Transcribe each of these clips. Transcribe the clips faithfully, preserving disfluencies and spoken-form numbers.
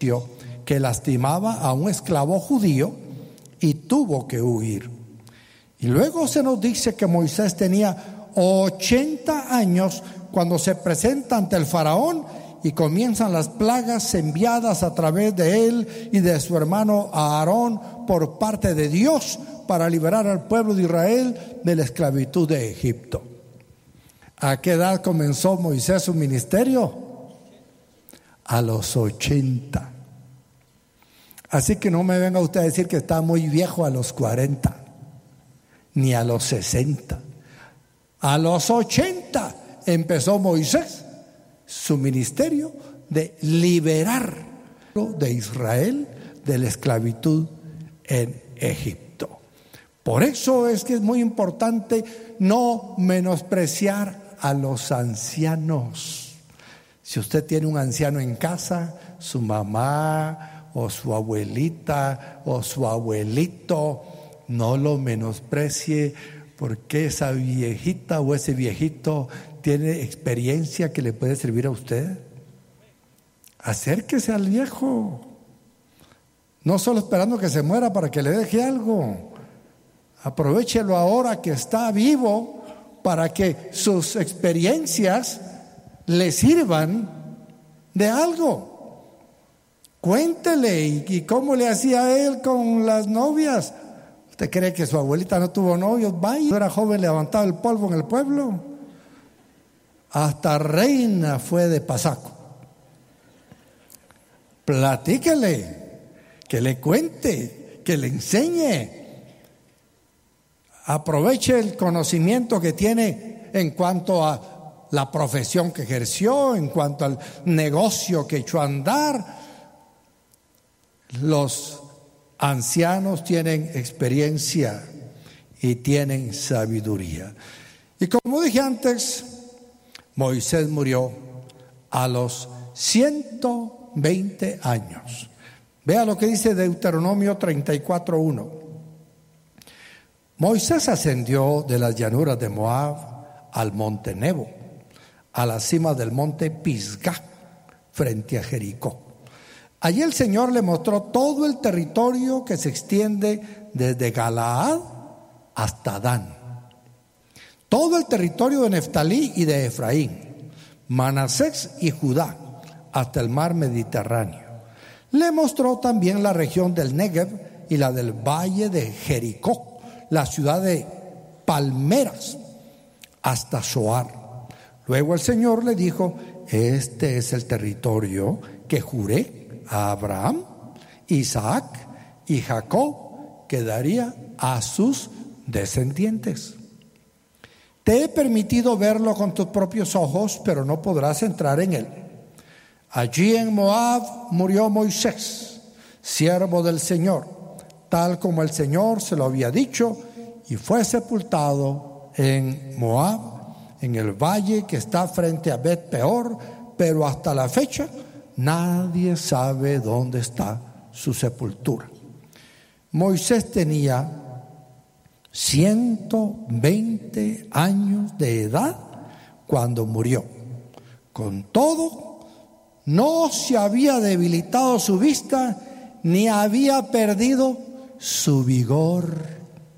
egipcio que lastimaba a un esclavo judío y tuvo que huir. Y luego se nos dice que Moisés tenía ochenta años cuando se presenta ante el faraón y comienzan las plagas enviadas a través de él y de su hermano Aarón por parte de Dios para liberar al pueblo de Israel de la esclavitud de Egipto. ¿A qué edad comenzó Moisés su ministerio? A los ochenta. Así que no me venga usted a decir que está muy viejo a los cuarenta, ni a los sesenta. A los ochenta empezó Moisés su ministerio de liberar de Israel de la esclavitud en Egipto. Por eso es que es muy importante no menospreciar a los ancianos. Si usted tiene un anciano en casa, su mamá o su abuelita o su abuelito, no lo menosprecie, porque esa viejita o ese viejito tiene experiencia que le puede servir a usted. Acérquese al viejo, no solo esperando que se muera para que le deje algo. Aprovéchelo ahora que está vivo para que sus experiencias le sirvan de algo. Cuéntele y, y cómo le hacía él con las novias. ¿Usted cree que su abuelita no tuvo novios? Vaya, era joven, levantaba el polvo en el pueblo. Hasta reina fue de pasaco. Platíquele, que le cuente, que le enseñe. Aproveche el conocimiento que tiene en cuanto a la profesión que ejerció, en cuanto al negocio que echó a andar. Los ancianos tienen experiencia y tienen sabiduría. Y como dije antes, Moisés murió a los ciento veinte años. Vea lo que dice Deuteronomio treinta y cuatro uno. Moisés ascendió de las llanuras de Moab al monte Nebo, a la cima del monte Pisgá, frente a Jericó. Allí el Señor le mostró todo el territorio que se extiende desde Galaad hasta Dan, todo el territorio de Neftalí y de Efraín, Manasés y Judá, hasta el mar Mediterráneo. Le mostró también la región del Negev y la del valle de Jericó, la ciudad de palmeras, hasta Zoar. Luego el Señor le dijo: este es el territorio que juré a Abraham, Isaac y Jacob que daría a sus descendientes. Te he permitido verlo con tus propios ojos, pero no podrás entrar en él. Allí en Moab murió Moisés, siervo del Señor, tal como el Señor se lo había dicho, y fue sepultado en Moab, en el valle que está frente a Bet Peor, pero hasta la fecha nadie sabe dónde está su sepultura. Moisés tenía ciento veinte años de edad cuando murió. Con todo, no se había debilitado su vista ni había perdido su vigor.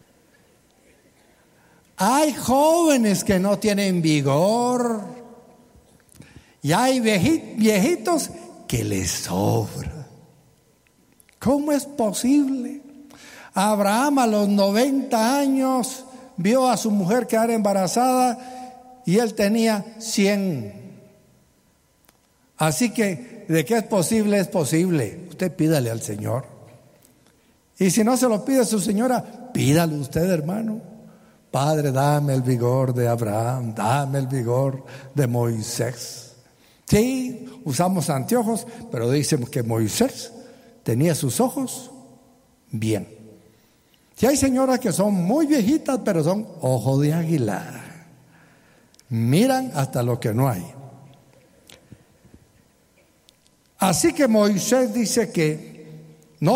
Hay jóvenes que no tienen vigor y hay viejitos que les sobra. ¿Cómo es posible? Abraham a los noventa años vio a su mujer quedar embarazada y él tenía cien. Así que, ¿de qué es posible? Es posible. Usted pídale al Señor. Y si no se lo pide a su señora, pídalo usted, hermano. Padre, dame el vigor de Abraham, dame el vigor de Moisés. Sí, usamos anteojos, pero dicen que Moisés tenía sus ojos bien. Si hay señoras que son muy viejitas, pero son ojo de águila. Miran hasta lo que no hay. Así que Moisés dice que